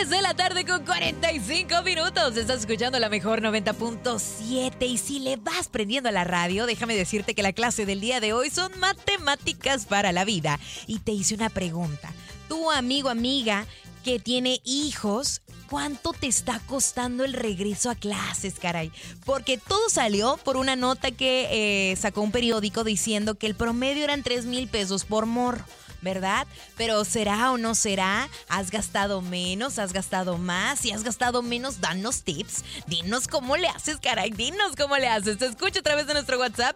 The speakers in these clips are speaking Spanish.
de la tarde con 45 minutos. Estás escuchando la mejor 90.7. Y si le vas prendiendo a la radio, déjame decirte que la clase del día de hoy son matemáticas para la vida. Y te hice una pregunta. Tu amigo, amiga, que tiene hijos, ¿cuánto te está costando el regreso a clases, caray? Porque todo salió por una nota que sacó un periódico diciendo que el promedio eran 3,000 pesos por morro, ¿verdad? Pero ¿será o no será? ¿Has gastado menos? ¿Has gastado más? Si has gastado menos, danos tips. Dinos cómo le haces, caray. Dinos cómo le haces. Te escucho a través de nuestro WhatsApp,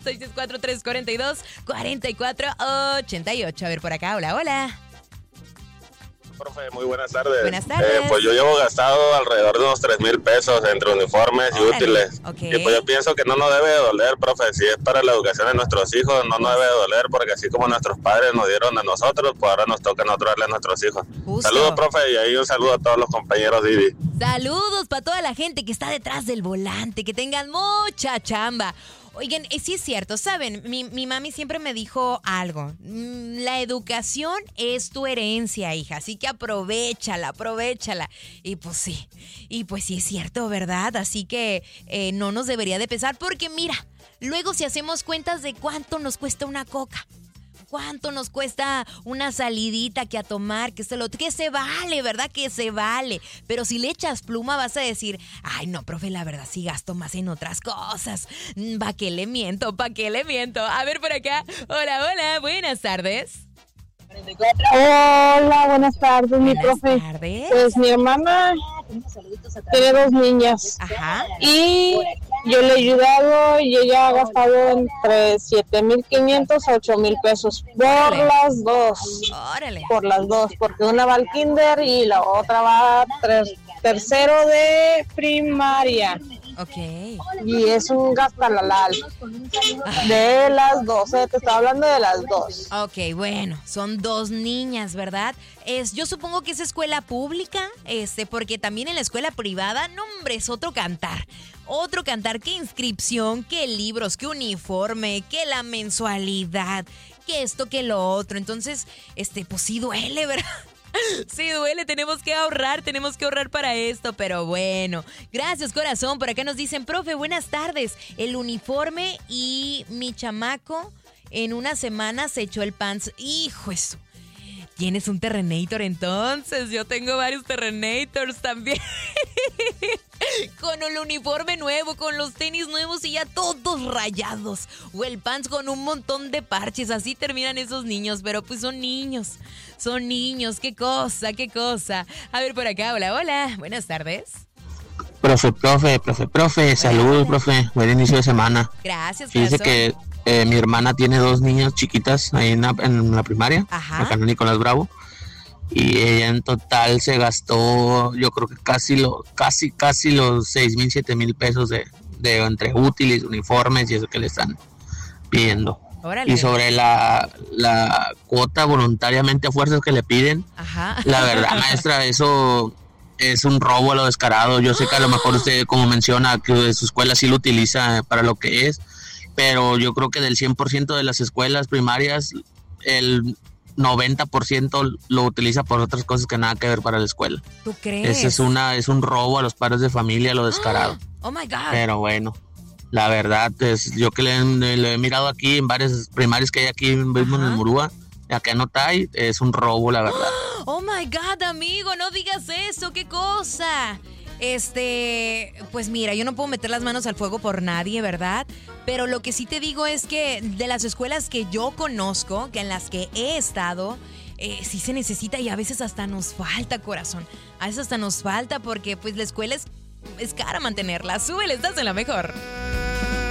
664-342-4488. A ver, por acá. Hola, hola. Profe, muy buenas tardes. Buenas tardes. Pues yo llevo gastado alrededor de unos 3,000 pesos entre uniformes y útiles. Okay. Y pues yo pienso que no nos debe de doler, profe. Si es para la educación de nuestros hijos, no nos debe de doler, porque así como nuestros padres nos dieron a nosotros, pues ahora nos toca a nosotros darle a nuestros hijos. Justo. Saludos, profe, y ahí un saludo a todos los compañeros Didi. Saludos para toda la gente que está detrás del volante, que tengan mucha chamba. Oigan, sí es cierto, ¿saben? Mi mami siempre me dijo algo. La educación es tu herencia, hija, así que aprovechala. Y pues sí es cierto, ¿verdad? Así que no nos debería de pesar porque mira, luego si hacemos cuentas de cuánto nos cuesta una coca, cuánto nos cuesta una salidita que a tomar, que se vale, ¿verdad? Que se vale. Pero si le echas pluma vas a decir, ay, no, profe, la verdad sí gasto más en otras cosas. ¿Pa' qué le miento? A ver, por acá. Hola, buenas tardes. Hola, buenas tardes, mi profe. Buenas tardes. Pues mi hermana tiene 2 niñas. Ajá. Y yo le he ayudado y ella ha gastado entre 7,500 a 8,000 pesos por Órale. las dos. Órale. Por las dos, porque una va al kinder y la otra va a tercero de primaria. Ok. Y es un gastalalal de las dos, te estaba hablando de las dos. Ok, bueno, son 2 niñas, ¿verdad? Yo supongo que es escuela pública, porque también en la escuela privada, no, hombre, es otro cantar, qué inscripción, qué libros, qué uniforme, qué la mensualidad, qué esto, qué lo otro. Entonces, pues sí duele, ¿verdad? Sí duele, tenemos que ahorrar para esto, pero bueno. Gracias, corazón. Por acá nos dicen, profe, buenas tardes. El uniforme y mi chamaco en una semana se echó el pants. Hijo eso. ¿Tienes un Terrenator entonces? Yo tengo varios Terrenators también. Con el uniforme nuevo, con los tenis nuevos y ya todos rayados. O el pants con un montón de parches. Así terminan esos niños, pero pues son niños. Qué cosa. A ver, por acá, hola. Buenas tardes. Profe, saludos, profe. Buen inicio de semana. Gracias, Fíjese corazón. que mi hermana tiene 2 niñas chiquitas ahí en la primaria, Ajá. acá en Nicolás Bravo. Y ella en total se gastó, yo creo que casi los 6,000, 7,000 pesos de entre útiles, uniformes y eso que le están pidiendo. Órale. Y sobre la cuota voluntariamente a fuerzas que le piden, Ajá. la verdad, maestra, eso es un robo a lo descarado. Yo sé que a lo mejor usted, como menciona, que su escuela sí lo utiliza para lo que es, pero yo creo que del 100% de las escuelas primarias, el 90% lo utiliza por otras cosas que nada que ver para la escuela. ¿Tú crees? Ese es un robo a los padres de familia, lo descarado. Oh my God. Pero bueno, la verdad es, yo que le he mirado aquí en varias primarias que hay aquí mismo en el Murúa, acá no hay, es un robo, la verdad. Oh my God, amigo, no digas eso, qué cosa. Pues mira, yo no puedo meter las manos al fuego por nadie, ¿verdad? Pero lo que sí te digo es que de las escuelas que yo conozco, que en las que he estado, sí se necesita y a veces hasta nos falta, corazón. A veces hasta nos falta porque pues la escuela es cara mantenerla. Súbele, estás en la mejor.